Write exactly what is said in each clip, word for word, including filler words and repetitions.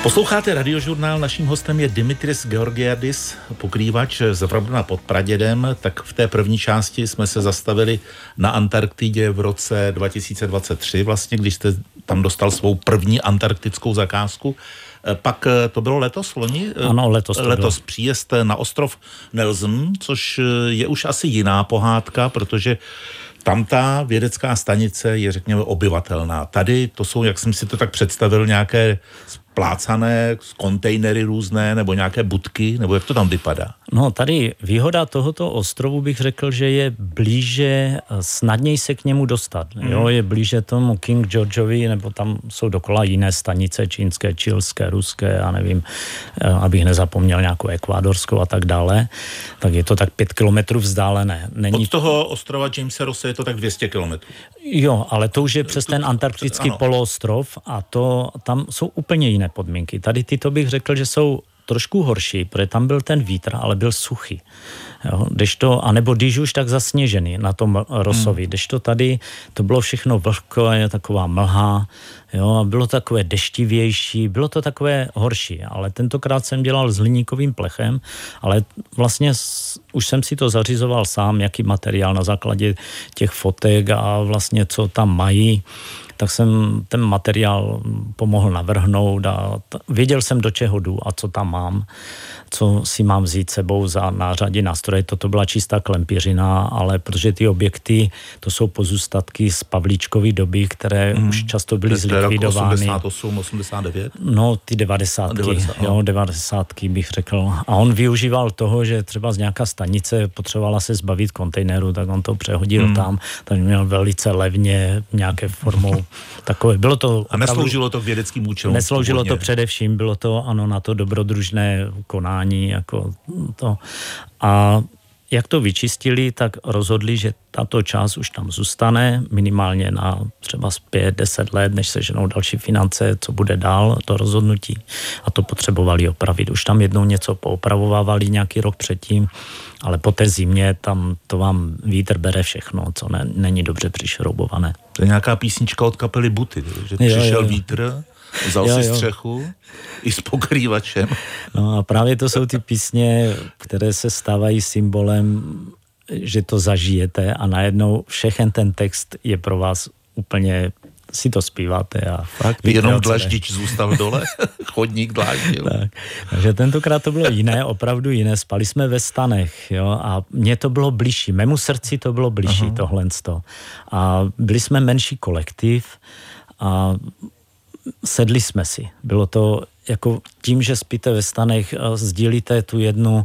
Posloucháte Radiožurnál, naším hostem je Dimitris Georgiadis, pokrývač z Vrbna pod Pradědem. Tak v té první části jsme se zastavili na Antarktidě v roce dva tisíce dvacet tři, vlastně, když jste tam dostal svou první antarktickou zakázku. Pak to bylo letos, loni? Ano, letos. Letos příjezd na ostrov Nelson, což je už asi jiná pohádka, protože tam ta vědecká stanice je, řekněme, obyvatelná. Tady to jsou, jak jsem si to tak představil, nějaké splácané kontejnery různé, nebo nějaké budky, nebo jak to tam vypadá? No, tady výhoda tohoto ostrovu bych řekl, že je blíže, snadněji se k němu dostat. Mm. Jo, je blíže tomu King Georgeovi, nebo tam jsou dokola jiné stanice, čínské, čilské, ruské, já nevím, abych nezapomněl nějakou ekvádorskou a tak dále. Tak je to tak pět kilometrů vzdálené. Není... Od toho ostrova Jamesa Rosse je to tak dvě stě kilometrů. Jo, ale to už je přes ten antarktický ano. poloostrov a to tam jsou úplně jiné podmínky. Tady tyto bych řekl, že jsou trošku horší, protože tam byl ten vítr, ale byl suchý. Jo, kdežto, anebo když už tak zasněžený na tom Rossovi, hmm. kdežto tady to bylo všechno vlhké, taková mlha, jo, a bylo takové deštivější, bylo to takové horší, ale tentokrát jsem dělal s hliníkovým plechem, ale vlastně s, už jsem si to zařizoval sám, jaký materiál na základě těch fotek a vlastně co tam mají, tak jsem ten materiál pomohl navrhnout a t- věděl jsem, do čeho jdu a co tam mám, co si mám vzít sebou za nářadí nástroje. Toto byla čistá klempířina, ale protože ty objekty, to jsou pozůstatky z Pavlíčkovy doby, které mm. už často byly zlikvidovány. osmdesát osm, osmdesát devět? No, ty devadesátky, devadesát, jo, devadesátky bych řekl. A on využíval toho, že třeba z nějaká stanice potřebovala se zbavit kontejneru, tak on to přehodil mm. tam, tak měl velice levně nějaké formou takové. Bylo to a nesloužilo to k vědeckým účelům? Nesloužilo to především, bylo to ano na to dobrodružné konání, jako to. A jak to vyčistili, tak rozhodli, že tato část už tam zůstane minimálně na třeba pět deset let, než se ženou další finance, co bude dál, to rozhodnutí. A to potřebovali opravit. Už tam jednou něco poopravovávali nějaký rok předtím, ale po té zimě tam to vám vítr bere všechno, co ne, není dobře přišroubované. To je nějaká písnička od kapely Buty, že jo, přišel jo, jo. vítr, vzal jo, si jo. střechu i s pokrývačem. No a právě to jsou ty písně, které se stávají symbolem, že to zažijete a najednou všechen ten text je pro vás úplně, si to zpíváte a fakt. Jenom dlaždič zůstal dole, chodník dláždil. Tak, takže tentokrát to bylo jiné, opravdu jiné. Spali jsme ve stanech, jo, a mně to bylo bližší, mému srdci to bylo bližší, tohlensto. A byli jsme menší kolektiv a sedli jsme si. Bylo to jako tím, že spíte ve stanech, sdílíte tu jednu,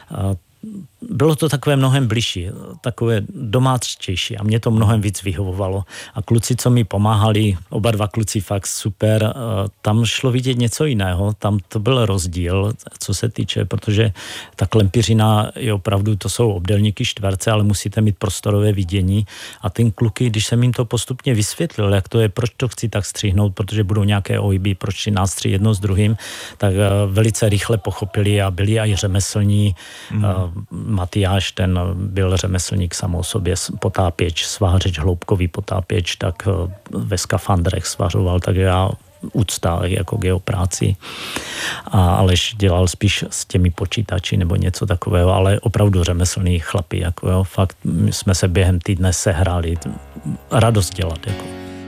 bylo to takové mnohem bližší, takové domáčtější a mě to mnohem víc vyhovovalo. A kluci, co mi pomáhali, oba dva kluci fakt super, tam šlo vidět něco jiného, tam to byl rozdíl, co se týče, protože ta klempířina je opravdu, to jsou obdélníky čtverce, ale musíte mít prostorové vidění a ten kluky, když jsem jim to postupně vysvětlil, jak to je, proč to chci tak střihnout, protože budou nějaké ohyby, proč si nástřih jedno s druhým, tak velice rychle pochopili a byli i řemeslní. Mm. Matyáš, ten byl řemeslník sam o sobě, potápěč, svářeč, hloubkový potápěč, tak ve skafandrech svařoval, tak já úcta jako k jeho práci. A Aleš dělal spíš s těmi počítači nebo něco takového, ale opravdu řemeslný chlapi, jako jo, fakt jsme se během týdne sehráli, radost dělat, jako.